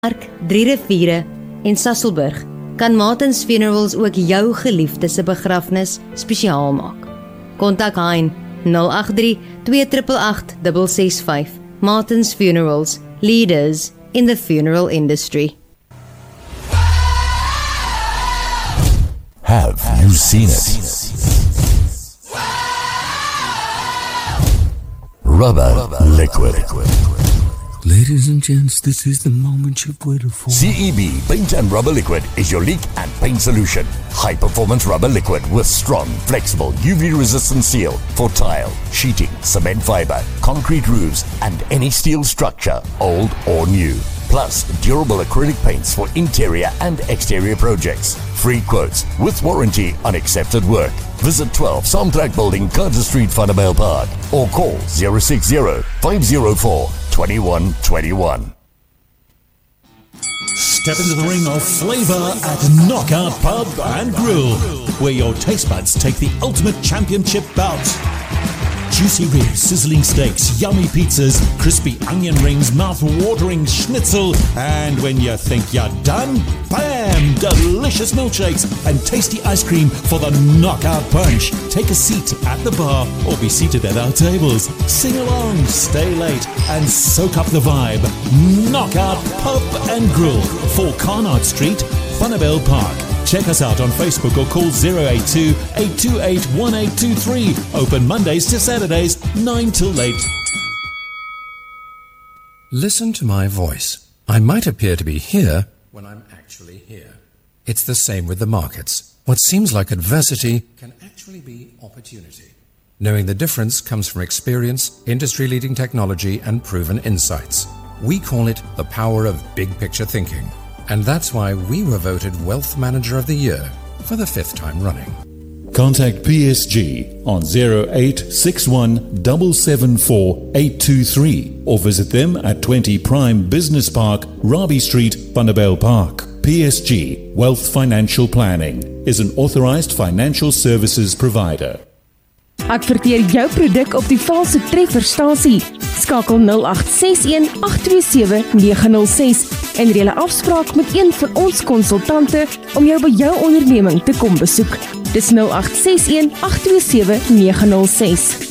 Park, 3 Riviere en Sasolburg kan Martins Funerals ook jou geliefde se begrafnis spesiaal maak. Kontak Hein 083 288 665. Martins Funerals, leaders in the funeral industry. Have you seen it? Rubber liquid. Ladies and gents, this is the moment you've waited for. CEB Paint and Rubber Liquid is your leak and paint solution. High performance rubber liquid with strong, flexible, UV resistant seal for tile, sheeting, cement fiber, concrete roofs and any steel structure, old or new. Plus durable acrylic paints for interior and exterior projects. Free quotes with warranty on accepted work. Visit 12 Samtrack Building, Carter Street, Vanderbijl Park or call 060-504-2121. Step into the ring of flavour at Knockout Pub and Grill, where your taste buds take the ultimate championship bout. Juicy ribs, sizzling steaks, yummy pizzas, crispy onion rings, mouth-watering schnitzel, and when you think you're done, bam! Delicious milkshakes and tasty ice cream for the Knockout Punch. Take a seat at the bar or be seated at our tables. Sing along, stay late, and soak up the vibe. Knockout Pub and Grill, 4 Carnard Street, Vanderbijl Park. Check us out on Facebook or call 082-828-1823. Open Mondays to Saturdays, 9 till 8. Listen to my voice. I might appear to be here when I'm actually here. It's the same with the markets. What seems like adversity can actually be opportunity. Knowing the difference comes from experience, industry-leading technology, and proven insights. We call it the power of big picture thinking. And that's why we were voted Wealth Manager of the Year for the 5th time running. Contact PSG on 0861 774 823 or visit them at 20 Prime Business Park, Robbie Street, Vanderbijl Park. PSG Wealth Financial Planning is an authorized financial services provider. Adverteer jou produk op die valse trefferstasie. Skakel 0861 827 906 en reël 'n afspraak met een van ons konsultante om jou by jou onderneming te kom besoek. Dis 0861 827 906.